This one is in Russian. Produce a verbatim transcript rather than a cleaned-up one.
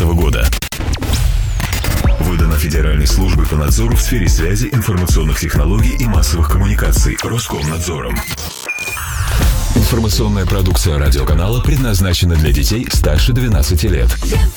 двадцатого года. Выдано Федеральной службой по надзору в сфере связи, информационных технологий и массовых коммуникаций Роскомнадзором. Информационная продукция радиоканала предназначена для детей старше двенадцати лет.